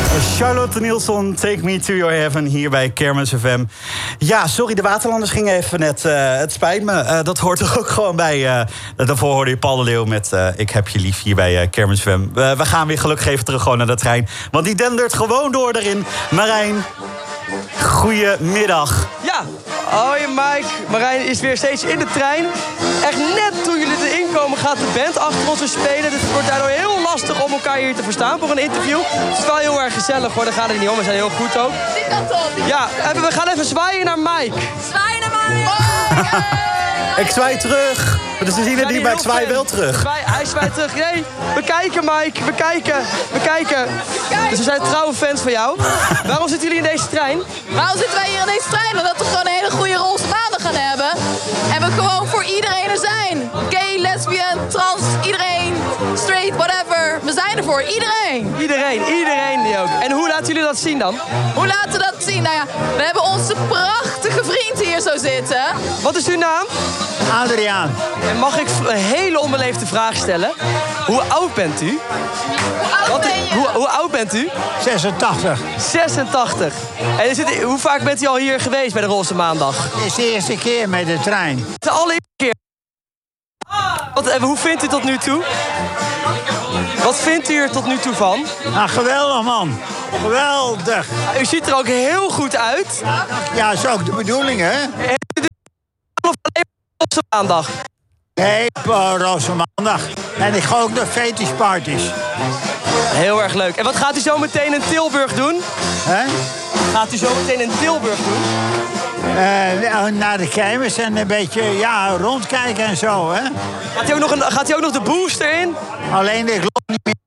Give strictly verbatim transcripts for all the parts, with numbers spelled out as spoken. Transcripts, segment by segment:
Charlotte Nielsen, Take Me To Your Heaven, hier bij Kermis F M. Ja, sorry, de Waterlanders gingen even net. Uh, het spijt me, uh, dat hoort er ook gewoon bij. Uh, daarvoor hoorde je Paul de Leeuw met uh, Ik heb je lief hier bij uh, Kermis F M. Uh, we gaan weer gelukkig even terug gewoon naar de trein. Want die dendert gewoon door erin. Marijn, goedemiddag. Ja, hoi Mike. Marijn is weer steeds in de trein. Echt net toen jullie erin komen gaat de band achter ons weer spelen. Dus het wordt daardoor heel lastig om elkaar hier te verstaan voor een interview. Het is wel heel erg gezellig hoor, daar gaat het niet om. We zijn heel goed ook. Die kant op. Ja, we gaan even zwaaien naar Mike. Zwaaien naar Mike. Oh, ik zwaai terug. Dus ze zien het niet, maar ik zwaai wel terug. Zwaai, hij zwaait terug. Nee, we kijken Mike, we kijken, we kijken. Dus we zijn trouwe fans van jou. Waarom zitten jullie in deze trein? Waarom zitten wij hier in deze trein? Omdat we gewoon een hele goede Roze Maandag gaan hebben. En we gewoon voor iedereen er zijn. Gay, lesbian, trans, iedereen, straight, whatever. We zijn er voor iedereen. Iedereen, iedereen die ook. En hoe laten jullie dat zien dan? Hoe laten we dat zien? Nou ja, we hebben onze prachtige vriend hier zo zitten. Wat is uw naam? Adriaan. En mag ik een hele onbeleefde vraag stellen? Hoe oud bent u? Hoe oud Wat, ben je? Hoe, hoe oud bent u? zesentachtig. zesentachtig. En is het, hoe vaak bent u al hier geweest bij de Roze Maandag? Het is de eerste keer met de trein. De allereerste keer. Wat, en hoe vindt u tot nu toe? Wat vindt u er tot nu toe van? Nou, geweldig man. Geweldig. U ziet er ook heel goed uit. Ja, dat is ook de bedoeling, hè? Of alleen Roze Maandag? Nee, uh, Roze Maandag. En ik ga ook naar fetishparties. Heel erg leuk. En wat gaat u zo meteen in Tilburg doen? Hè? Gaat u zo meteen in Tilburg doen? Uh, naar de kermis en een beetje ja, rondkijken en zo, hè? Gaat hij ook nog, een, gaat hij ook nog de booster in? Alleen ik loop niet meer.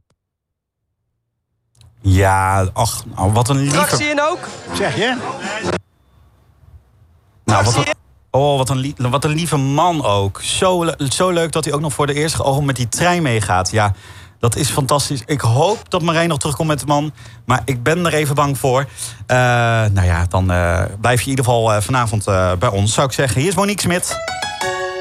Ja, ach, nou, wat een lieve... Tractie in ook? Zeg je? Nou, wat een, oh, wat een, lie, wat een lieve man ook. Zo, zo leuk dat hij ook nog voor de eerste ogen met die trein meegaat. Ja, dat is fantastisch. Ik hoop dat Marijn nog terugkomt met de man. Maar ik ben er even bang voor. Uh, nou ja, dan uh, blijf je in ieder geval uh, vanavond uh, bij ons, zou ik zeggen. Hier is Monique Smit.